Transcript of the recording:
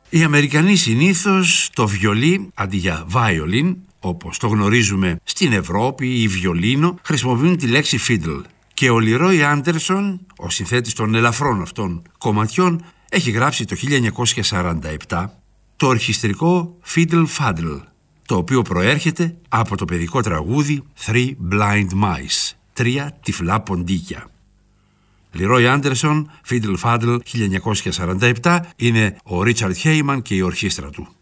Οι Αμερικανοί συνήθως το βιολί αντί για violin, όπως το γνωρίζουμε στην Ευρώπη ή βιολίνο, χρησιμοποιούν τη λέξη fiddle. Και ο Λιρόι Άντερσον, ο συνθέτης των ελαφρών αυτών κομματιών, έχει γράψει το 1947 το ορχιστρικό Fiddle Faddle, το οποίο προέρχεται από το παιδικό τραγούδι Three Blind Mice, 3 τυφλά ποντίκια. Λιρόι Άντερσον, Fiddle Faddle 1947, είναι ο Ρίτσαρντ Χέιμαν και η ορχήστρα του.